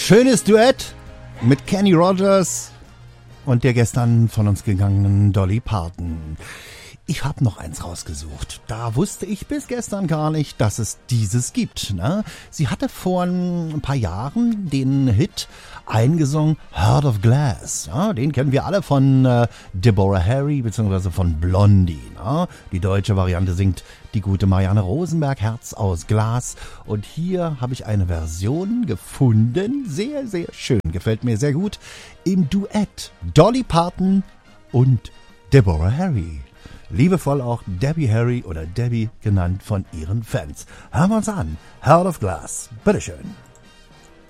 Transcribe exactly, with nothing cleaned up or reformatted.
Schönes Duett mit Kenny Rogers und der gestern von uns gegangenen Dolly Parton. Ich habe noch eins rausgesucht. Da wusste ich bis gestern gar nicht, dass es dieses gibt. Ne? Sie hatte vor ein paar Jahren den Hit eingesungen, Heart of Glass. Ja, den kennen wir alle von äh, Deborah Harry bzw. von Blondie. Ne? Die deutsche Variante singt die gute Marianne Rosenberg, Herz aus Glas. Und hier habe ich eine Version gefunden, sehr, sehr schön, gefällt mir sehr gut, im Duett Dolly Parton und Deborah Harry. Liebevoll auch Debbie Harry oder Debbie genannt von ihren Fans. Hören wir uns an. Heart of Glass. Bitteschön.